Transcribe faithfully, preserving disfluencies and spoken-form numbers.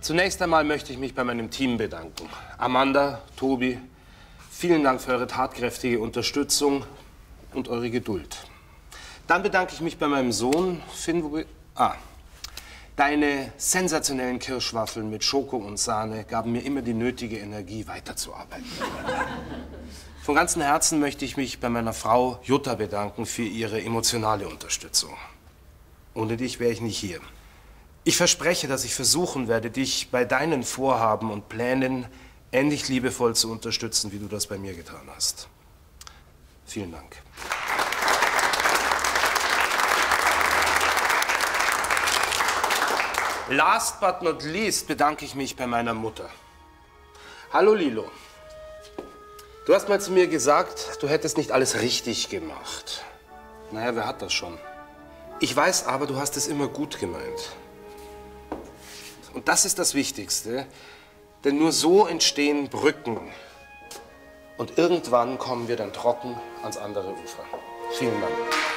Zunächst einmal möchte ich mich bei meinem Team bedanken. Amanda, Tobi, vielen Dank für eure tatkräftige Unterstützung und eure Geduld. Dann bedanke ich mich bei meinem Sohn, Finn, wo... Ah, deine sensationellen Kirschwaffeln mit Schoko und Sahne gaben mir immer die nötige Energie, weiterzuarbeiten. Von ganzem Herzen möchte ich mich bei meiner Frau Jutta bedanken für ihre emotionale Unterstützung. Ohne dich wäre ich nicht hier. Ich verspreche, dass ich versuchen werde, dich bei deinen Vorhaben und Plänen ähnlich liebevoll zu unterstützen, wie du das bei mir getan hast. Vielen Dank. Last but not least bedanke ich mich bei meiner Mutter. Hallo Lilo. Du hast mal zu mir gesagt, du hättest nicht alles richtig gemacht. Naja, wer hat das schon? Ich weiß aber, du hast es immer gut gemeint. Und das ist das Wichtigste, denn nur so entstehen Brücken. Und irgendwann kommen wir dann trocken ans andere Ufer. Vielen Dank.